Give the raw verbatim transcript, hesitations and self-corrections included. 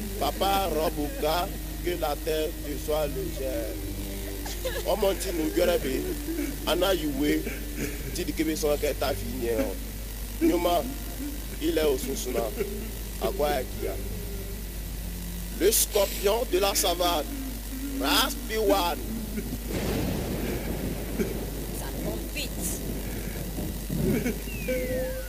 Papa Robuka, que la terre te soit légère. Oh mon Dieu, nous guérons. Anna Yue, tu dis que mes soins qu'elle t'a fini. Nyoma, il est au Susuna. À quoi est-ce? Le scorpion de la savane. Raspiwan. Ça tombe vite.